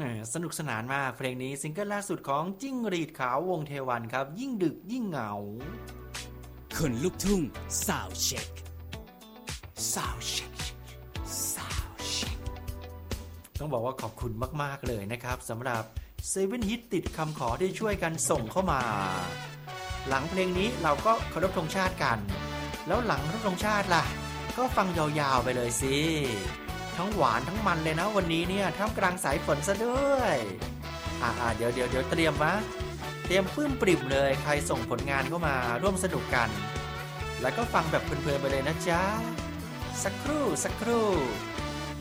สนุกสนานมากเพลงนี้ซิงเกิลล่าสุดของจิ้งหรีดขาววงเทวันครับยิ่งดึกยิ่งเหงาคนลูกทุ่งซาวด์เช็คต้องบอกว่าขอบคุณมากๆเลยนะครับสำหรับ7 ฮิตติดคำขอที่ช่วยกันส่งเข้ามาหลังเพลงนี้เราก็เคารพธงชาติกันแล้วหลังเคารพธงชาติล่ะก็ฟังยาวๆไปเลยสิทั้งหวานทั้งมันเลยนะวันนี้เนี่ยท่ามกลางสายฝนซะด้วยเดี๋ยวเตรียมปลื้มปริ่มเลยใครส่งผลงานเข้ามาร่วมสนุกกันแล้วก็ฟังแบบเพลินๆไปเลยนะจ๊ะสักครู่